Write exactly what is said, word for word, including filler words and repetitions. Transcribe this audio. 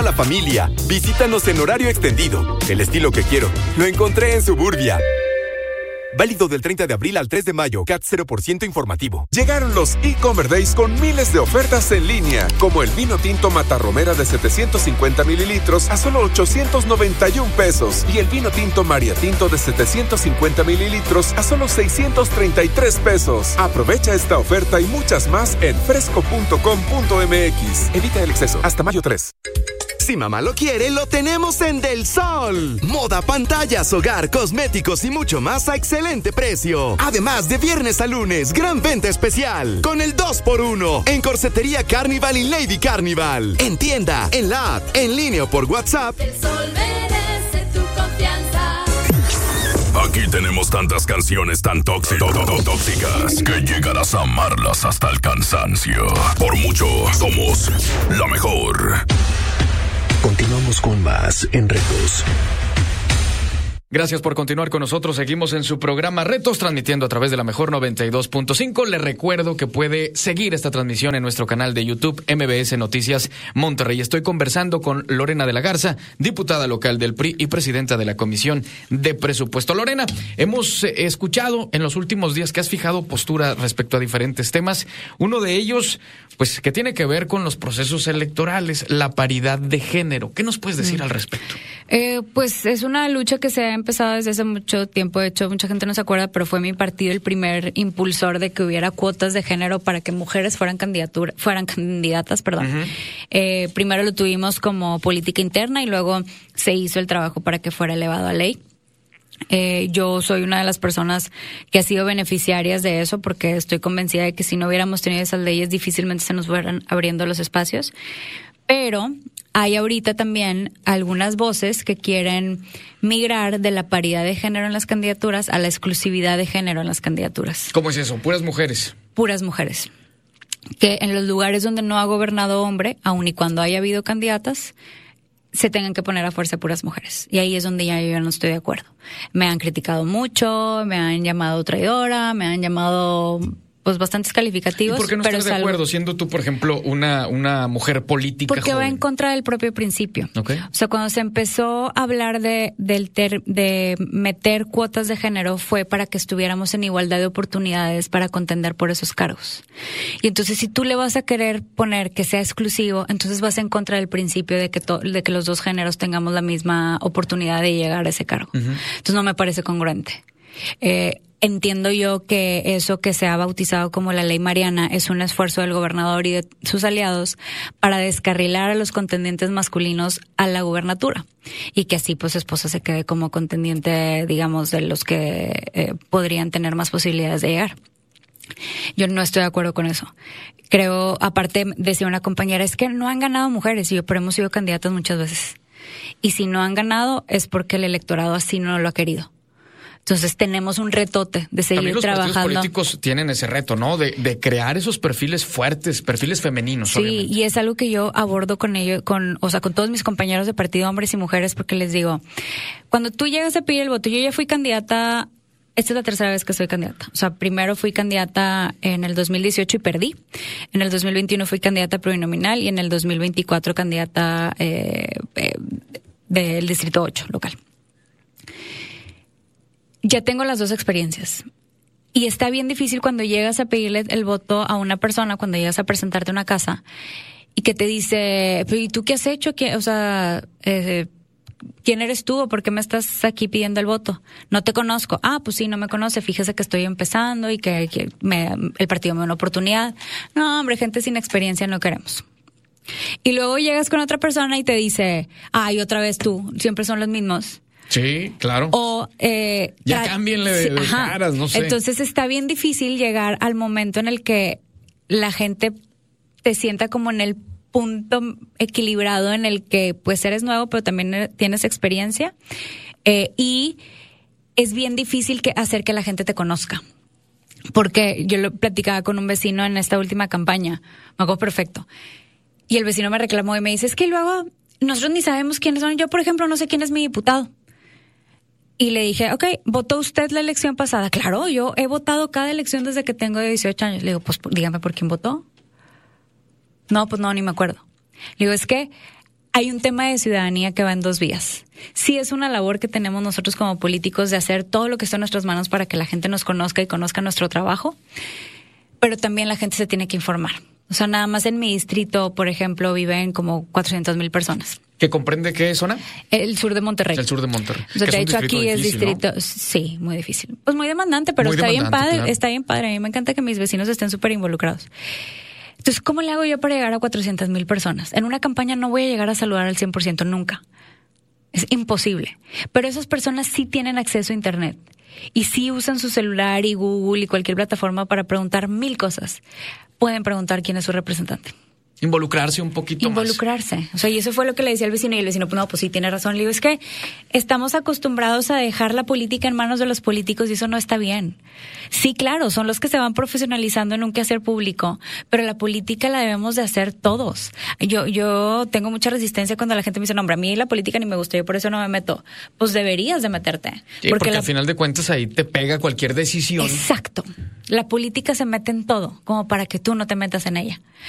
la familia. Visítanos en horario extendido. El estilo que quiero, lo encontré en Suburbia. Válido del treinta de abril al tres de mayo. C A T cero por ciento informativo. Llegaron los e-Commerce Days con miles de ofertas en línea, como el vino tinto Matarromera de setecientos cincuenta mililitros a solo ochocientos noventa y un pesos y el vino tinto María Tinto de setecientos cincuenta mililitros a solo seiscientos treinta y tres pesos. Aprovecha esta oferta y muchas más en fresco punto com punto m x. Evita el exceso. Hasta mayo tres. Si mamá lo quiere, lo tenemos en Del Sol. Moda, pantallas, hogar, cosméticos y mucho más a excelente precio. Además, de viernes a lunes, gran venta especial con el dos por uno en Corsetería Carnival y Lady Carnival. En tienda, en la app, en línea o por WhatsApp. Del Sol merece tu confianza. Aquí tenemos tantas canciones tan tóxicas, tóxicas que llegarás a amarlas hasta el cansancio. Por mucho, somos la mejor. Continuamos con más en Retos. Gracias por continuar con nosotros. Seguimos en su programa Retos, transmitiendo a través de la mejor noventa y dos punto cinco. Le recuerdo que puede seguir esta transmisión en nuestro canal de YouTube, M B S Noticias Monterrey. Estoy conversando con Lorena de la Garza, diputada local del P R I y presidenta de la Comisión de Presupuesto. Lorena, hemos eh, escuchado en los últimos días que has fijado postura respecto a diferentes temas. Uno de ellos, pues, que tiene que ver con los procesos electorales, la paridad de género. ¿Qué nos puedes decir mm. al respecto? Eh, pues es una lucha que se ha empezado desde hace mucho tiempo. De hecho, mucha gente no se acuerda, pero fue mi partido el primer impulsor de que hubiera cuotas de género para que mujeres fueran candidatura, fueran candidatas, perdón. Uh-huh. Eh, primero lo tuvimos como política interna y luego se hizo el trabajo para que fuera elevado a ley. Eh, yo soy una de las personas que ha sido beneficiarias de eso porque estoy convencida de que si no hubiéramos tenido esas leyes difícilmente se nos fueran abriendo los espacios. Pero hay ahorita también algunas voces que quieren migrar de la paridad de género en las candidaturas a la exclusividad de género en las candidaturas. ¿Cómo es eso? ¿Puras mujeres? Puras mujeres. Que en los lugares donde no ha gobernado hombre, aun y cuando haya habido candidatas, se tengan que poner a fuerza puras mujeres. Y ahí es donde ya yo no estoy de acuerdo. Me han criticado mucho, me han llamado traidora, me han llamado pues bastantes calificativos. ¿Y por qué no pero estás de acuerdo siendo tú, por ejemplo, una, una mujer política Porque joven? va en contra del propio principio. Okay. O sea, cuando se empezó a hablar de, del ter, de meter cuotas de género fue para que estuviéramos en igualdad de oportunidades para contender por esos cargos. Y entonces si tú le vas a querer poner que sea exclusivo, entonces vas en contra del principio de que, to, de que los dos géneros tengamos la misma oportunidad de llegar a ese cargo. Uh-huh. Entonces no me parece congruente. Eh, Entiendo yo que eso que se ha bautizado como la ley Mariana es un esfuerzo del gobernador y de sus aliados para descarrilar a los contendientes masculinos a la gubernatura y que así pues su esposa se quede como contendiente, digamos, de los que eh, podrían tener más posibilidades de llegar. Yo no estoy de acuerdo con eso. Creo, aparte decía una compañera, es que no han ganado mujeres, y yo, pero hemos sido candidatas muchas veces. Y si no han ganado es porque el electorado así no lo ha querido. Entonces tenemos un retote de seguir También los trabajando. Los partidos políticos tienen ese reto, ¿no? De, de crear esos perfiles fuertes, perfiles femeninos. Sí, obviamente. Y es algo que yo abordo con ellos, con, o sea, con todos mis compañeros de partido, hombres y mujeres, porque les digo, cuando tú llegas a pedir el voto, yo ya fui candidata. Esta es la tercera vez que soy candidata. O sea, primero fui candidata en el dos mil dieciocho y perdí. En el dos mil veintiuno fui candidata plurinominal y en el dos mil veinticuatro candidata eh, eh, del Distrito ocho local. Ya tengo las dos experiencias. Y está bien difícil cuando llegas a pedirle el voto a una persona, cuando llegas a presentarte a una casa y que te dice, ¿y tú qué has hecho? ¿Qué, o sea, eh, ¿quién eres tú o por qué me estás aquí pidiendo el voto? No te conozco. Ah, pues sí, no me conoce. Fíjese que estoy empezando y que, que me, el partido me da una oportunidad. No, hombre, gente sin experiencia no queremos. Y luego llegas con otra persona y te dice, ay, otra vez tú, siempre son los mismos. Sí, claro. O eh, ya cámbienle de, de caras, no sé. Entonces está bien difícil llegar al momento en el que la gente te sienta como en el punto equilibrado en el que pues eres nuevo, pero también tienes experiencia. Eh, y es bien difícil que hacer que la gente te conozca. Porque yo lo platicaba con un vecino en esta última campaña. Me acuerdo perfecto. Y el vecino me reclamó y me dice, es que luego nosotros ni sabemos quiénes son. Yo, por ejemplo, no sé quién es mi diputado. Y le dije, ok, ¿votó usted la elección pasada? Claro, yo he votado cada elección desde que tengo dieciocho años. Le digo, pues dígame por quién votó. No, pues no, ni me acuerdo. Le digo, es que hay un tema de ciudadanía que va en dos vías. Sí es una labor que tenemos nosotros como políticos de hacer todo lo que está en nuestras manos para que la gente nos conozca y conozca nuestro trabajo, pero también la gente se tiene que informar. O sea, nada más en mi distrito, por ejemplo, viven como cuatrocientas mil personas. ¿Que comprende qué zona? El sur de Monterrey. El sur de Monterrey. O sea, que de es hecho, distrito aquí difícil, es distrito, ¿no? sí, muy difícil. Pues muy demandante, pero Muy está bien demandante, padre, claro. está bien padre. A mí me encanta que mis vecinos estén súper involucrados. Entonces, ¿cómo le hago yo para llegar a cuatrocientas mil personas? En una campaña no voy a llegar a saludar al cien por ciento nunca. Es imposible. Pero esas personas sí tienen acceso a Internet. Y sí usan su celular y Google y cualquier plataforma para preguntar mil cosas. Pueden preguntar quién es su representante. Involucrarse un poquito Involucrarse. más. O sea, y eso fue lo que le decía al vecino. Y el vecino, pues no, pues sí, tiene razón. Le digo, es que estamos acostumbrados a dejar la política en manos de los políticos y eso no está bien. Sí, claro, son los que se van profesionalizando en un quehacer público, pero la política la debemos de hacer todos. Yo yo tengo mucha resistencia cuando la gente me dice, no, hombre, a mí la política ni me gusta, yo por eso no me meto. Pues deberías de meterte. Sí, porque, porque la... al final de cuentas ahí te pega cualquier decisión. Exacto. La política se mete en todo, como para que tú no te metas en ella.